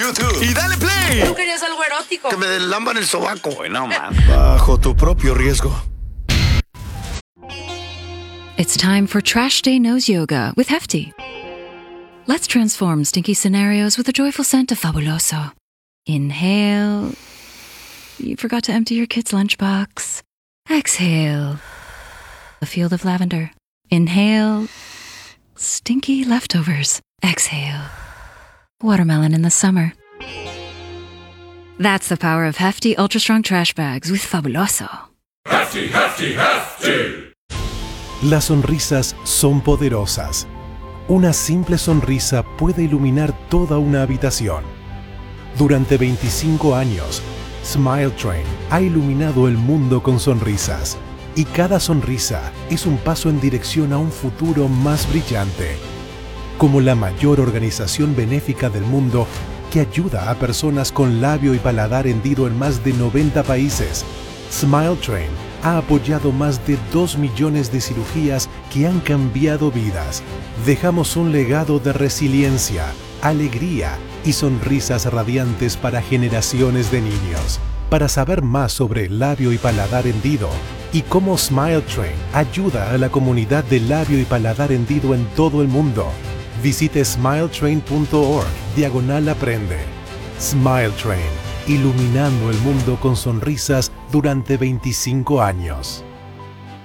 YouTube y dale play. ¿Tú querías algo erótico? Que me delamban el sobaco. Bueno, man. Bajo tu propio riesgo. It's time for Trash Day Nose Yoga with Hefty. Let's transform stinky scenarios with a joyful scent of Fabuloso. Inhale. You forgot to empty your kid's lunchbox. Exhale. A field of lavender. Inhale. Stinky leftovers. Exhale. Watermelon in the summer. That's the power of Hefty Ultra Strong Trash Bags with Fabuloso. Hefty, hefty, hefty. Las sonrisas son poderosas. Una simple sonrisa puede iluminar toda una habitación. Durante 25 años, Smile Train ha iluminado el mundo con sonrisas. Y cada sonrisa es un paso en dirección a un futuro más brillante. Como la mayor organización benéfica del mundo que ayuda a personas con labio y paladar hendido en más de 90 países, Smile Train ha apoyado más de 2 millones de cirugías que han cambiado vidas. Dejamos un legado de resiliencia, alegría y sonrisas radiantes para generaciones de niños. Para saber más sobre el labio y paladar hendido y cómo Smile Train ayuda a la comunidad de labio y paladar hendido en todo el mundo, visite smiletrain.org/aprende. Smile Train, iluminando el mundo con sonrisas durante 25 años.